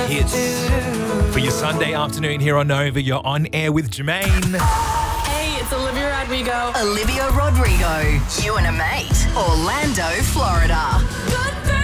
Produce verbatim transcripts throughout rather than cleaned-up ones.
hits for your Sunday afternoon here on Nova. You're on air with Jermaine. Hey, it's Olivia Rodrigo. Olivia Rodrigo. You and a mate. Orlando, Florida. Good for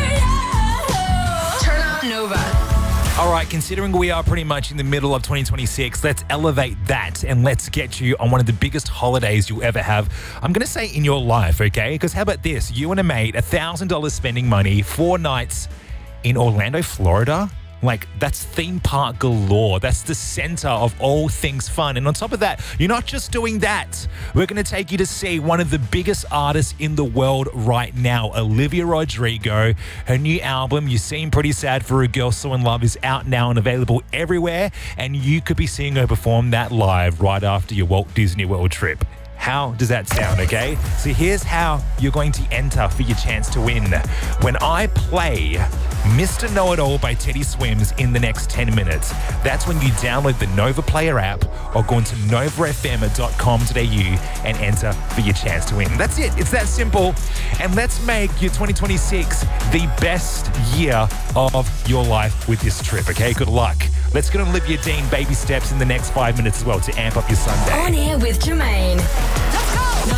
you. Turn up Nova. All right, considering we are pretty much in the middle of twenty twenty-six, let's elevate that and let's get you on one of the biggest holidays you'll ever have. I'm going to say in your life, okay? Because how about this? You and a mate, one thousand dollars spending money, four nights in Orlando, Florida. Like, that's theme park galore. That's the center of all things fun. And on top of that, you're not just doing that. We're going to take you to see one of the biggest artists in the world right now, Olivia Rodrigo. Her new album, You Seem Pretty Sad for a Girl So in Love, is out now and available everywhere. And you could be seeing her perform that live right after your Walt Disney World trip. How does that sound, okay? So here's how you're going to enter for your chance to win. When I play Mister Know-It-All by Teddy Swims in the next ten minutes, that's when you download the Nova Player app or go into nova f m dot com dot a u and enter for your chance to win. That's it. It's that simple. And let's make your twenty twenty-six the best year of your life with this trip, okay? Good luck. Let's get on Olivia Dean baby steps in the next five minutes as well to amp up your Sunday. On air with Jermaine. Let's go.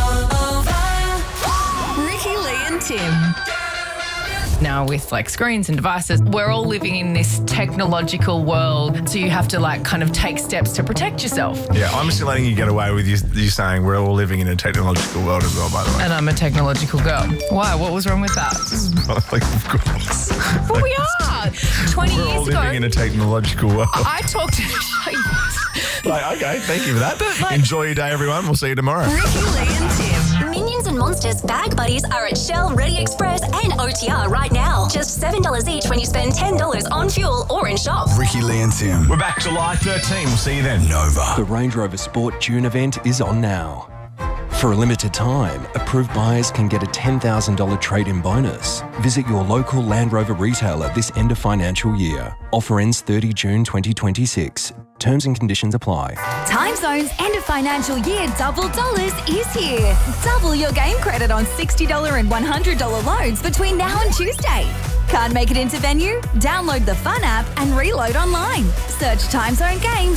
Nova. Ricky, Lee and Tim. Now with like screens and devices, we're all living in this technological world, so you have to like kind of take steps to protect yourself. Yeah, I'm still letting you get away with you, you saying we're all living in a technological world as well, by the way. And I'm a technological girl. Why? What was wrong with that? Like, of course. Well, we are. twenty We're all years ago, living in a technological world. I talked to... Like, okay, thank you for that. But, like- Enjoy your day, everyone. We'll see you tomorrow. Ricky, Lee and Tim. Minions and Monsters Bag Buddies are at Shell, Ready Express and O T R right now. Just seven dollars each when you spend ten dollars on fuel or in shop. Ricky, Lee and Tim. We're back July thirteenth. We'll see you then. Nova. The Range Rover Sport June event is on now. For a limited time, approved buyers can get a ten thousand dollars trade-in bonus. Visit your local Land Rover retailer this end of financial year. Offer ends thirtieth of June twenty twenty-six. Terms and conditions apply. Time Zone's end of financial year double dollars is here. Double your game credit on sixty dollars and one hundred dollars loans between now and Tuesday. Can't make it into venue? Download the Fun app and reload online. Search Time Zone Games